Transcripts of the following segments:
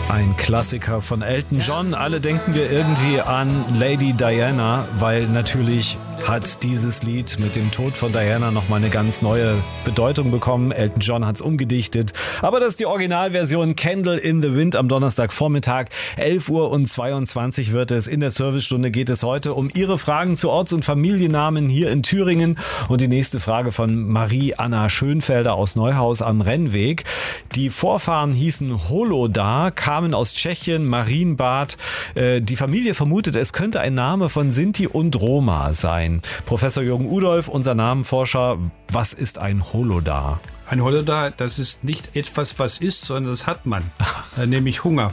Ein Klassiker von Elton John. Alle denken wir irgendwie an Lady Diana, weil natürlich hat dieses Lied mit dem Tod von Diana nochmal eine ganz neue Bedeutung bekommen. Elton John hat es umgedichtet. Aber das ist die Originalversion Candle in the Wind am Donnerstagvormittag. 11:22 Uhr wird es. In der Servicestunde geht es heute um Ihre Fragen zu Orts- und Familiennamen hier in Thüringen. Und die nächste Frage von Marie-Anna Schönfelder aus Neuhaus am Rennweg. Die Vorfahren hießen Holodar, kamen aus Tschechien, Marienbad. Die Familie vermutet, es könnte ein Name von Sinti und Roma sein. Professor Jürgen Udolf, unser Namenforscher, was ist ein Holodar? Ein Holodar, das ist nicht etwas, was ist, sondern das hat man, nämlich Hunger.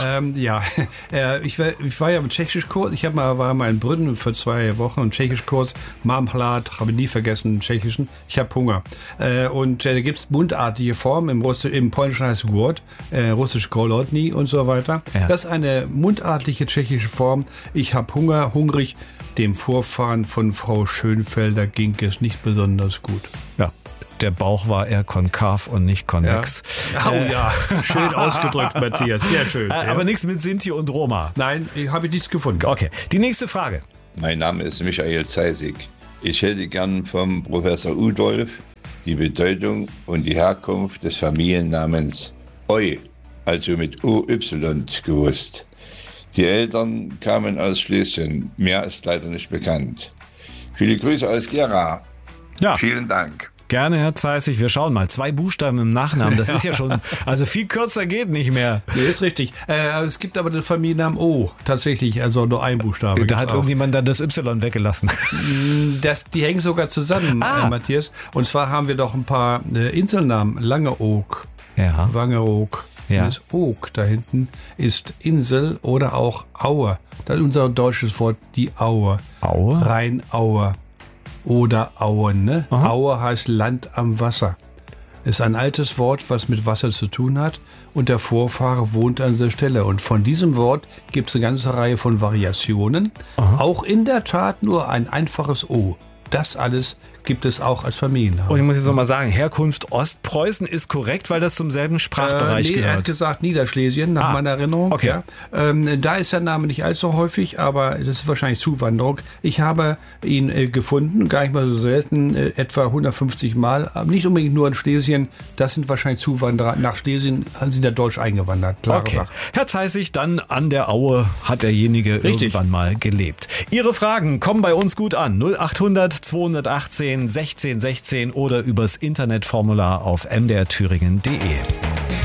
Ich war ja im Tschechischkurs, war mal in Brünn für 2 Wochen im Tschechischkurs, Marmlad, habe nie vergessen, im Tschechischen, ich habe Hunger. Und da gibt es mundartige Formen, im Polnischen heißt es Wort, Russisch Golodny und so weiter. Ja. Das ist eine mundartliche tschechische Form, ich habe Hunger, hungrig. Dem Vorfahren von Frau Schönfelder ging es nicht besonders gut. Ja. Der Bauch war eher konkav und nicht konvex. Ja, schön ausgedrückt, Matthias, sehr schön. Aber nichts mit Sinti und Roma. Nein, habe ich nichts gefunden. Okay, die nächste Frage. Mein Name ist Michael Zeisig. Ich hätte gern vom Professor Udolf die Bedeutung und die Herkunft des Familiennamens Oy, also mit OY, gewusst. Die Eltern kamen aus Schlesien, mehr ist leider nicht bekannt. Viele Grüße aus Gera. Ja. Vielen Dank. Gerne, Herr Zeissig. Wir schauen mal. 2 Buchstaben im Nachnamen. Das ist ja schon, also viel kürzer geht nicht mehr. Nee, ist richtig. Es gibt aber den Familiennamen O, tatsächlich, also nur ein Buchstabe. Da hat irgendjemand dann das Y weggelassen. Die hängen sogar zusammen, Matthias. Und zwar haben wir doch ein paar Inselnamen. Langeoog, Wangeroog. Ja. Das Oog da hinten ist Insel oder auch Aue. Das ist unser deutsches Wort, die Aue. Aue? Rheinaue. Oder Auen, ne? Aha. Aue heißt Land am Wasser. Ist ein altes Wort, was mit Wasser zu tun hat. Und der Vorfahre wohnt an dieser Stelle. Und von diesem Wort gibt es eine ganze Reihe von Variationen. Aha. Auch in der Tat nur ein einfaches O. Das alles gibt es auch als Familiennamen. Und ich muss jetzt noch mal sagen, Herkunft Ostpreußen ist korrekt, weil das zum selben Sprachbereich gehört. Er hat gesagt Niederschlesien, nach meiner Erinnerung. Okay. Ja. Da ist der Name nicht allzu häufig, aber das ist wahrscheinlich Zuwanderung. Ich habe ihn gefunden, gar nicht mal so selten, etwa 150 Mal. Nicht unbedingt nur in Schlesien, das sind wahrscheinlich Zuwanderer. Nach Schlesien sind ja deutsch eingewandert. Klare Sache. Herr Zeissig, dann an der Aue hat derjenige irgendwann mal gelebt. Ihre Fragen kommen bei uns gut an. 0800 218 16 16 oder übers Internetformular auf mdrthüringen.de.